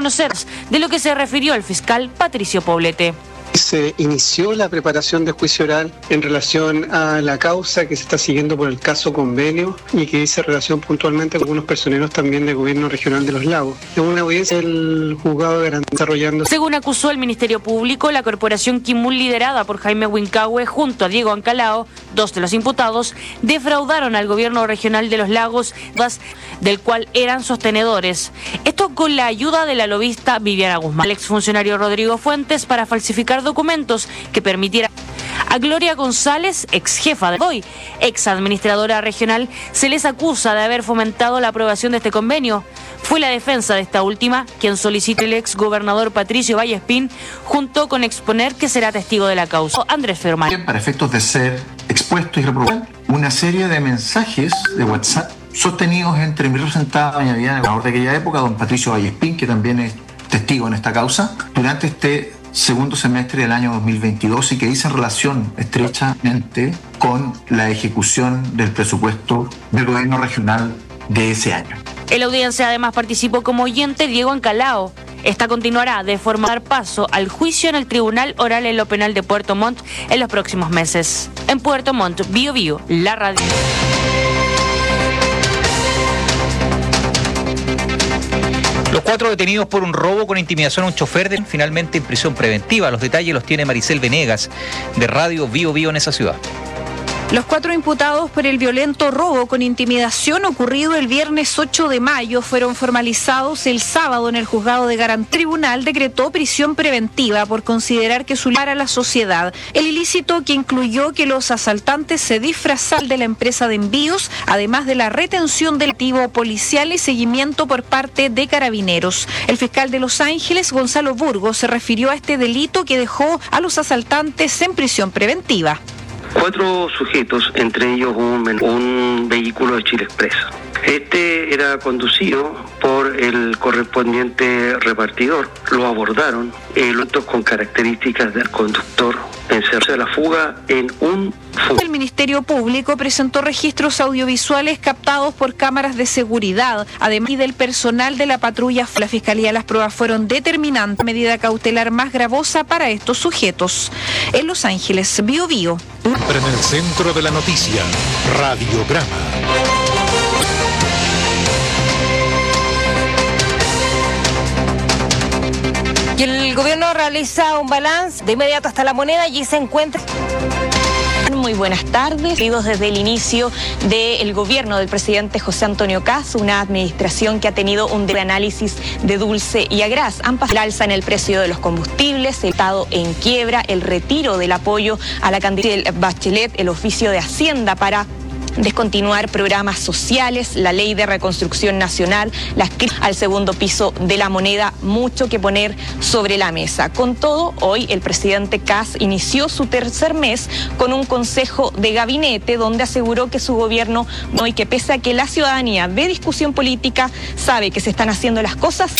conocer de lo que se refirió el fiscal Patricio Poblete. Se inició la preparación de juicio oral en relación a la causa que se está siguiendo por el caso Convenio y que dice relación puntualmente con algunos personeros también del gobierno regional de Los Lagos. En una audiencia el juzgado de Garantía desarrollando. Según acusó el Ministerio Público, la corporación Quimul, liderada por Jaime Huincahue junto a Diego Ancalao, dos de los imputados, defraudaron al gobierno regional de Los Lagos, del cual eran sostenedores. Esto con la ayuda de la lobista Viviana Guzmán. El exfuncionario Rodrigo Fuentes para falsificar documentos que permitieran a Gloria González, ex jefa de hoy, ex administradora regional, se les acusa de haber fomentado la aprobación de este convenio. Fue la defensa de esta última quien solicitó el ex gobernador Patricio Vallespín, junto con exponer que será testigo de la causa. Andrés Ferman. Para efectos de ser expuesto y reprobar una serie de mensajes de WhatsApp sostenidos entre mi representada doña Viviana, gobernador de aquella época, don Patricio Vallespín, que también es testigo en esta causa, durante este segundo semestre del año 2022 y que dice relación estrechamente con la ejecución del presupuesto del gobierno regional de ese año. En la audiencia además participó como oyente Diego Ancalao. Esta continuará de forma dar paso al juicio en el Tribunal Oral en lo Penal de Puerto Montt en los próximos meses. En Puerto Montt, Bio Bio, la radio. Los 4 detenidos por un robo con intimidación a un chofer finalmente en prisión preventiva. Los detalles los tiene Maricel Venegas, de Radio Bio Bio en esa ciudad. Los 4 imputados por el violento robo con intimidación ocurrido el viernes 8 de mayo fueron formalizados el sábado en el juzgado de Garantía. El tribunal decretó prisión preventiva por considerar que sultara a la sociedad. El ilícito, que incluyó que los asaltantes se disfrazaran de la empresa de envíos, además de la retención del activo policial y seguimiento por parte de carabineros. El fiscal de Los Ángeles, Gonzalo Burgos, se refirió a este delito que dejó a los asaltantes en prisión preventiva. 4 sujetos, entre ellos un vehículo de Chile Express. Este era conducido por el correspondiente repartidor. Lo abordaron, con características del conductor, encerrarse a la fuga en un furgón. El Ministerio Público presentó registros audiovisuales captados por cámaras de seguridad, además del personal de la patrulla. La Fiscalía, las pruebas fueron determinantes. Medida cautelar más gravosa para estos sujetos. En Los Ángeles, Bio Bio. En el centro de la noticia, Radiograma. Y el gobierno realiza un balance de inmediato hasta La Moneda. Allí se encuentra. Muy buenas tardes. Desde el inicio del gobierno del presidente José Antonio Kast, una administración que ha tenido un análisis de dulce y agraz. Han pasado el alza en el precio de los combustibles, el Estado en quiebra, el retiro del apoyo a la candidata Bachelet, el oficio de Hacienda para descontinuar programas sociales, la ley de reconstrucción nacional, las críticas al segundo piso de La Moneda, mucho que poner sobre la mesa. Con todo, hoy el presidente Kast inició su tercer mes con un consejo de gabinete donde aseguró que su gobierno, y que pese a que la ciudadanía ve discusión política, sabe que se están haciendo las cosas.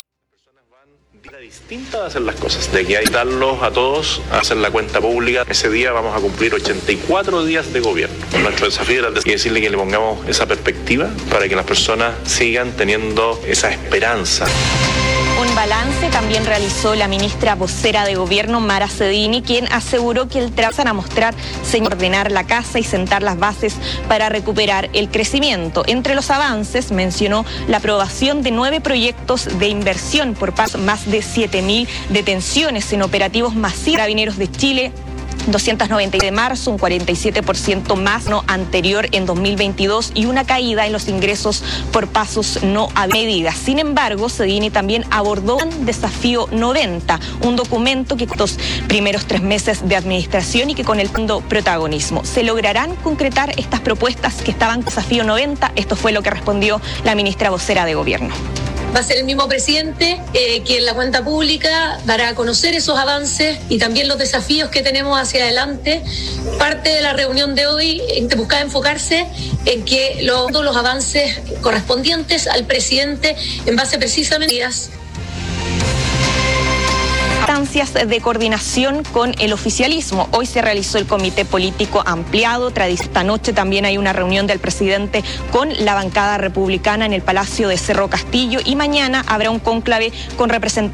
Distinta de hacer las cosas, de que hay que darlos a todos a hacer la cuenta pública. Ese día vamos a cumplir 84 días de gobierno. Nuestro desafío era decirle que le pongamos esa perspectiva para que las personas sigan teniendo esa esperanza. Un balance también realizó la ministra vocera de gobierno, Mara Cedini, quien aseguró que el trazan a mostrar ordenar la casa y sentar las bases para recuperar el crecimiento. Entre los avances mencionó la aprobación de 9 proyectos de inversión por más de 7.000 detenciones en operativos masivos. Carabineros de Chile, 290 de marzo, un 47% más no anterior en 2022 y una caída en los ingresos por pasos no a medidas. Sin embargo, Cedini también abordó un desafío 90, un documento que los primeros 3 meses de administración y que con el protagonismo. ¿Se lograrán concretar estas propuestas que estaban en desafío 90? Esto fue lo que respondió la ministra vocera de gobierno. Va a ser el mismo presidente que en la cuenta pública dará a conocer esos avances y también los desafíos que tenemos hacia adelante. Parte de la reunión de hoy buscaba enfocarse en que todos los avances correspondientes al presidente en base precisamente a instancias de coordinación con el oficialismo. Hoy se realizó el comité político ampliado. Esta noche también hay una reunión del presidente con la bancada republicana en el Palacio de Cerro Castillo y mañana habrá un cónclave con representantes